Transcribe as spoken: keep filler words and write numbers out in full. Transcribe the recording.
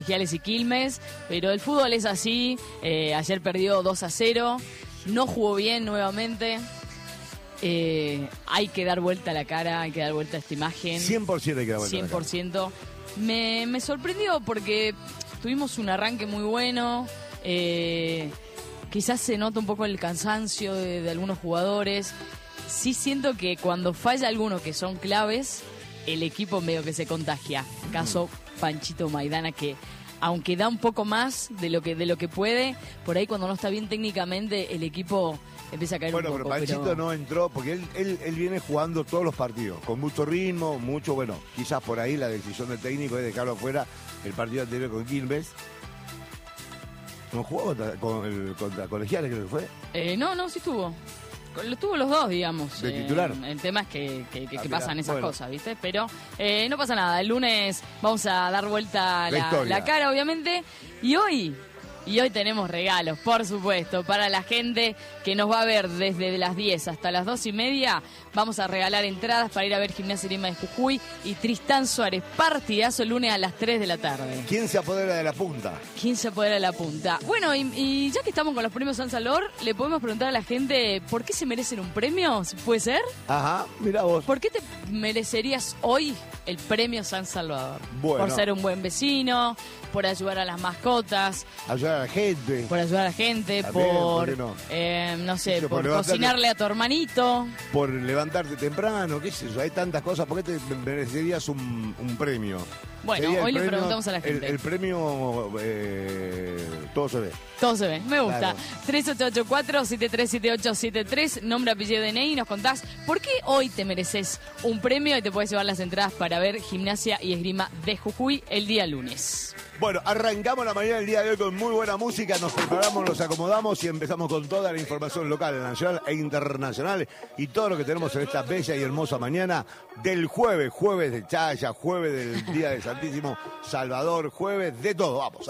Colegiales y Quilmes, pero el fútbol es así. Eh, ayer perdió dos a cero, no jugó bien nuevamente. Eh, hay que dar vuelta a la cara, hay que dar vuelta a esta imagen. cien por ciento hay que dar vuelta cien por ciento. Me, me sorprendió porque tuvimos un arranque muy bueno. Eh, quizás se nota un poco el cansancio de, de algunos jugadores. Sí siento que cuando falla alguno que son claves, el equipo medio que se contagia. Caso Panchito Maidana, que aunque da un poco más de lo que de lo que puede, por ahí cuando no está bien técnicamente, el equipo empieza a caer bueno, un poco. Bueno, pero Panchito pero... no entró, porque él, él, él viene jugando todos los partidos, con mucho ritmo, mucho, bueno, quizás por ahí la decisión del técnico es dejarlo afuera el partido anterior con Quilmes. ¿No jugó contra, con el, contra Colegiales, creo que fue? Eh, no, no, sí estuvo. Lo tuvo los dos, digamos. ¿De titular? Eh, el tema es que, que, que, ah, que mirá, pasan esas bueno. cosas, ¿viste? Pero eh, no pasa nada. El lunes vamos a dar vuelta la, la, la cara, obviamente. Y hoy... Y hoy tenemos regalos, por supuesto, para la gente que nos va a ver desde las diez hasta las dos y media. Vamos a regalar entradas para ir a ver Gimnasia y Esgrima de Jujuy y Tristán Suárez. Partidazo el lunes a las tres de la tarde. ¿Quién se apodera de la punta? ¿Quién se apodera de la punta? Bueno, y, y ya que estamos con los premios San Salvador, le podemos preguntar a la gente ¿por qué se merecen un premio? ¿Puede ser? Ajá, mira vos. ¿Por qué te merecerías hoy el premio San Salvador? Bueno. Por ser un buen vecino, por ayudar a las mascotas, ayudar a la gente, por ayudar a la gente, también, por, ¿por no? Eh, no sé, Eso, por, por cocinarle a tu hermanito, por levantarte temprano, qué sé yo, hay tantas cosas. ¿Por qué te merecerías un, un premio? Bueno, hoy premio, le preguntamos a la gente. El, el premio, eh, todo se ve. Todo se ve, me gusta. Claro. tres ocho ocho cuatro, siete tres siete ocho siete tres, nombre, apellido, D N I, y nos contás por qué hoy te mereces un premio y te puedes llevar las entradas para ver Gimnasia y Esgrima de Jujuy el día lunes. Bueno, arrancamos la mañana del día de hoy con muy buena música, nos preparamos, nos acomodamos y empezamos con toda la información local, nacional e internacional y todo lo que tenemos en esta bella y hermosa mañana del jueves, jueves de Chaya, jueves del Día de Santísimo Salvador, jueves de todo, vamos.